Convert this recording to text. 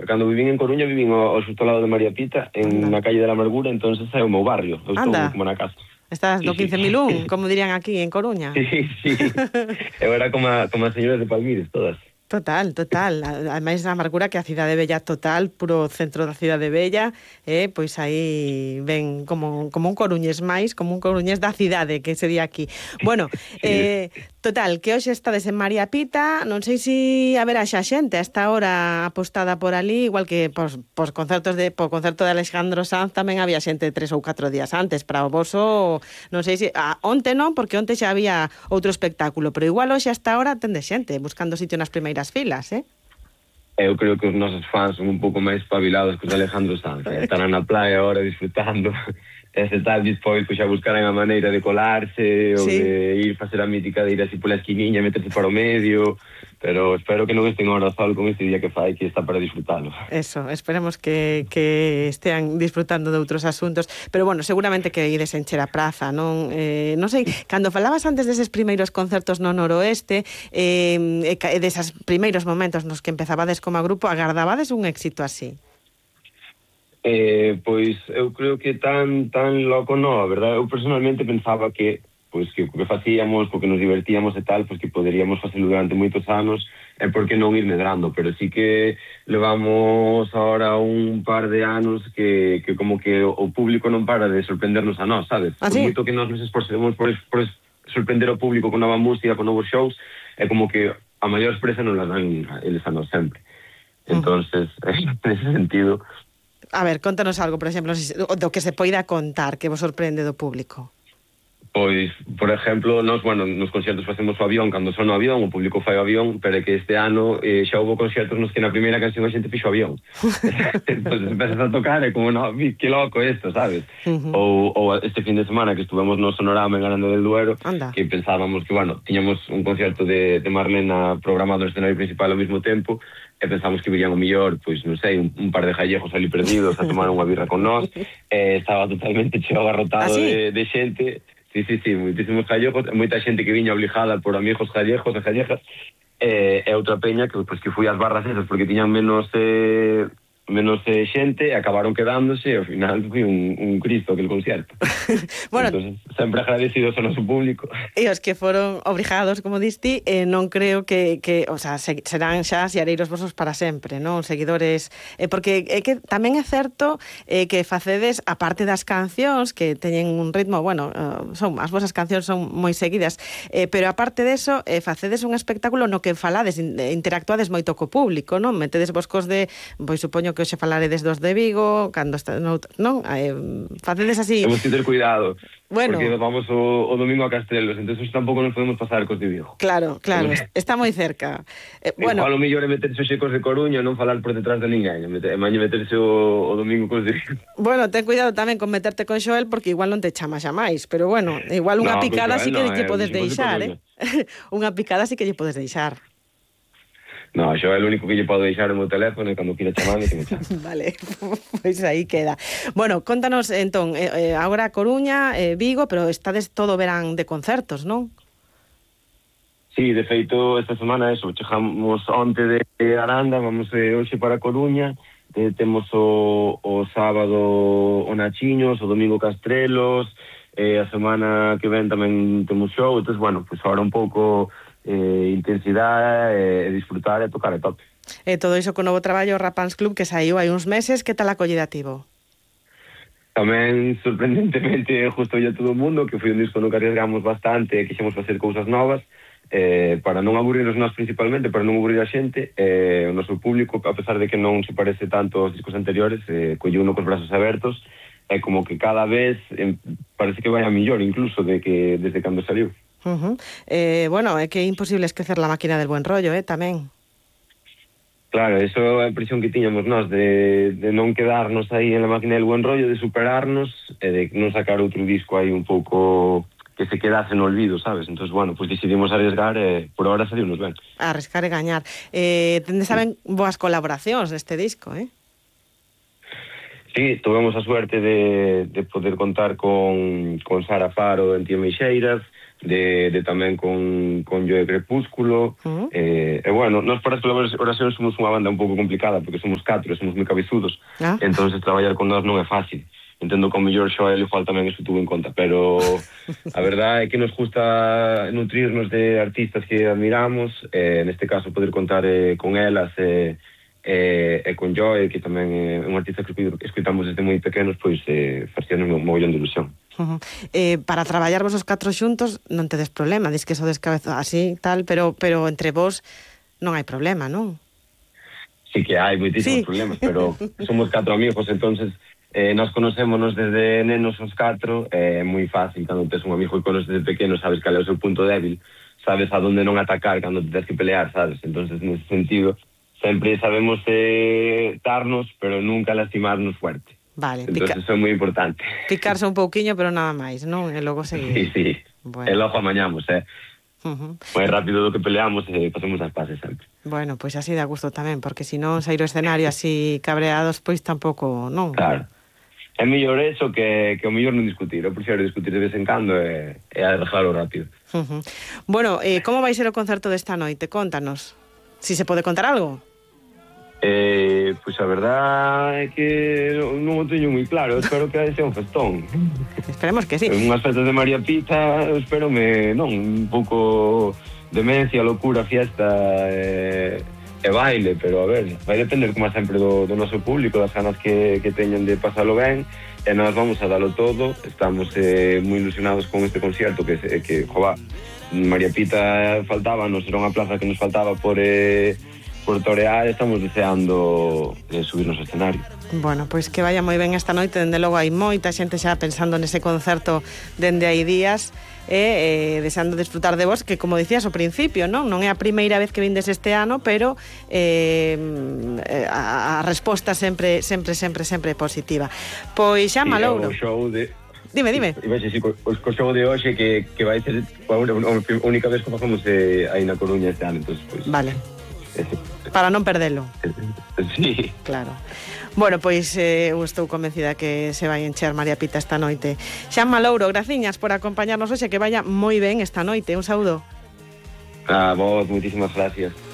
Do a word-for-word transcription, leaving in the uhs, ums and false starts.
cando vivín en Coruña, vivín ao, ao xusto lado de María Pita, en Anda. na calle de la Amargura, entonces é o meu barrio. Eu estou Anda. como na casa. Estás Sí, no sí. quince mil un, como dirían aquí en Coruña. Sí, sí. Eu era como a, como as señoras de Palmires, todas. Total, total. Ademais, a Amargura que a cidade bella total, puro centro da cidade bella, eh, pois aí ven como, como un coruñés máis, como un coruñés da cidade, que sería aquí. Bueno, Sí. eh, total, que hoxe estades en María Pita, non sei se haberá xa xente a esta hora apostada por ali, igual que pos, pos concertos de, po concerto de Alejandro Sanz tamén había xente tres ou catro días antes, para o voso, non sei se, a, onte non, porque onte xa había outro espectáculo, pero igual hoxe a esta hora tende xente, buscando sitio nas primeiras filas, eh? Eu creo que os nosos fans son un pouco máis espabilados que os Alejandro Sanz. Estarán na playa ahora disfrutando. Ese tal despois que xa buscarán a maneira de colarse ou Sí. de ir facer a mítica de ir así pola esquiniña, meterse para o medio, pero espero que non estén ahora sol con este día que fai, que está para disfrutalo. Eso, esperemos que, que estean disfrutando de outros asuntos, pero bueno, seguramente que ides encher a praza, non? Eh, non sei, cando falabas antes deses primeiros concertos no noroeste, eh, e deses primeiros momentos nos que empezabades como grupo, agardabades un éxito así? Eh, pois eu creo que tan tan loco non, a verdade, eu personalmente pensaba que pois que o que facíamos, porque nos divertíamos e tal, pois que poderíamos facelo durante moitos anos e por que non ir medrando, pero sí que levamos ahora un par de anos que, que como que o público non para de sorprendernos a nós, sabes? ¿Ah, Por sí? moito que nós nos esforcemos por, por sorprender ao público con nova música, con novos shows, é como que a maior sorpresa non la dan eles a nós sempre. Entonces, uh-huh. en ese sentido... A ver, contanos algo, por exemplo, do que se poida contar que vos sorprende do público. Pois, por exemplo, nos, bueno, nos concertos facemos o avión, cando son o avión, o público fai o avión, pero é que este ano eh, xa houve concertos nos que na primeira canción a xente fixo o avión. Entón, empezas a tocar e como, no, que loco esto, sabes? Uh-huh. Ou, ou este fin de semana que estuvemos no Sonorama en Aranda del Duero, Anda. Que pensábamos que, bueno, tiñamos un concerto de, de Marlena programado no escenario principal ao mesmo tempo, e pensamos que virían o millor, pois, non sei, un, un par de gallejos ali perdidos a tomar unha birra con nós, e estaba totalmente cheo agarrotado ¿Ah, sí? de, de xente. Sí, sí, sí, moitísimos gallejos, moita xente que viña obligada por amigos gallejos e gallejas, e, e outra peña que, pues, que fui ás barras esas porque tiñan menos eh, menos eh, xente e acabaron quedándose e ao final foi un, un cristo aquel concierto. Bueno, entonces, sempre agradecidos ao noso público. E os que foron obrigados, como diste, eh, non creo que, que o sea, se, serán xa seareiros vosos para sempre, non? Seguidores, eh, porque é que tamén é certo eh, que facedes, a parte das cancións, que teñen un ritmo, bueno, uh, son as vosas cancións son moi seguidas, eh, pero a parte deso, eh, facedes un espectáculo no que falades, interactuades moito co público, non? Metedes vos cos de, pois supoño que hoxe falaredes dos de Vigo, cando está, non? Eh, facedes así... Temos que ter cuidado. Bueno. Porque vamos o, o domingo a Castrelos, entonces tampouco nos podemos pasar cos de Vigo. Claro, claro, Entonces, está moi cerca. Eh, bueno, igual o mellor é meterse hoxe cos de Coruña, non falar por detrás de ninguén, e maño meterse o, o domingo cos de Vigo. Bueno, ten cuidado tamén con meterte con Xoel, porque igual non te chama xa máis, pero bueno, igual unha no, picada sí que no, lle eh, podes deixar, eh? Unha picada sí que lle podes deixar. No, yo é o único que lle podo deixar o meu teléfono e cando quira chamarme que me chame. Vale, pois pues aí queda. Bueno, contanos entón, eh, agora Coruña, eh, Vigo, pero estades todo verán de concertos, non? Sí, de feito, esta semana eso, chegamos onte de Aranda, vamos eh, hoxe para Coruña, eh, temos o, o sábado o Nachiños, o domingo Castrelos, eh, a semana que ven tamén temos show, entón, bueno, pues ahora un pouco... Eh, intensidade, eh, disfrutar e tocar e tope. E todo iso con o novo traballo Rapans Club que saiu hai uns meses, que tal a acollida tivo? Tamén, sorprendentemente, justo ya todo o mundo, que foi un disco no que arriesgamos bastante e quixemos facer cousas novas, eh, para non aburrirnos nós principalmente, para non aburrir a xente, eh, o noso público, a pesar de que non se parece tanto aos discos anteriores, eh, colleu uno cos brazos abertos, é como que cada vez eh, parece que vai a millor, incluso, de que desde cando saliu. Uh-huh. Eh, bueno, é que é imposible esquecer la máquina del buen rollo, eh, tamén. Claro, eso é a impresión que tiñamos nós, de, de non quedarnos aí en la máquina del buen rollo, de superarnos, e de non sacar outro disco aí un pouco que se quedase no olvido, sabes? Entón, bueno, pues decidimos arriesgar e por ahora salimos ben. Arriscar e gañar. Eh, tendes saben sí. boas colaboracións deste disco, eh? Sí, tuvemos a suerte de, de poder contar con, con Sara Faro en Tío Meixeiras, de, de tamén con, con Yo de Crepúsculo. Uh-huh. eh, e bueno, nós para as colaboracións somos unha banda un pouco complicada, porque somos catro, somos moi cabezudos, ah. entonces traballar con nós non é fácil. Entendo que o mellor xo ele igual tamén eso tuvo en conta, pero a verdade é que nos gusta nutrirnos de artistas que admiramos, eh, neste caso poder contar eh, con elas, eh, e, e con Joe, que tamén é un artista que escutamos desde moi pequenos, pois eh, facíanos un mogollón de ilusión. Uh-huh. eh, para traballar vos os catro xuntos non tedes problema, dis que sodes cabeza así tal, pero pero entre vos non hai problema, non? Sí que hai moitísimos sí. problemas, pero somos catro amigos, entonces eh, nos conocémonos desde nenos os catro, é eh, moi fácil cando tes un amigo que conoces desde pequeno, sabes cal é o seu punto débil, sabes a donde non atacar cando te tens que pelear, sabes? Entonces, nese sentido, sempre sabemos eh, darnos, pero nunca lastimarnos fuerte. Vale, entonces pica... eso é moi importante. Picarse un pouquiño, pero nada máis, non? E logo seguir. Sí, sí. Bueno. E logo amañamos, eh? Uh-huh. Moi rápido do que peleamos e eh, pasamos as pases sempre. Bueno, pois pues así dá gusto tamén, porque se non sair o escenario así cabreados, pois tampouco, non? Claro. É mellor eso que, que o mellor non discutir. Eu prefiro discutir de vez en cando e, e arreglarlo rápido. Uh-huh. Bueno, eh, como vai ser o concerto desta noite? Contanos. Si se pode contar algo. Eh, pois a verdad é que non o teño moi claro. Espero que sea un festón. Esperemos que sí. Unhas festas de María Pita, espero me, non, un pouco demencia, locura, fiesta e, e baile, pero a ver, vai depender como sempre do, do noso público, das ganas que, que teñan de pasalo ben, e nós vamos a dalo todo. Estamos eh, moi ilusionados con este concierto que, que jova, María Pita faltaba, nos era unha plaza que nos faltaba por... Eh, por torear, estamos deseando eh, subirnos ao escenario. Bueno, pois que vaya moi ben esta noite, dende logo hai moita xente xa pensando nese concerto dende hai días e eh, deseando disfrutar de vos, que como dicías ao principio, non non é a primeira vez que vindes este ano, pero eh, a, a resposta sempre sempre sempre sempre positiva. Pois xa Malouro. O show de Dime, dime. Iba a decir, co, co show de hoxe que, que vai ser a única vez que facemos eh, aí na Coruña este ano, entonces, pues, vale. Para non perdelo. Sí. Claro. Bueno, pois eh, eu estou convencida que se vai encher María Pita esta noite. Xan Malouro, graciñas por acompañarnos hoxe, que vaya moi ben esta noite. Un saúdo. A vos, moitísimas gracias.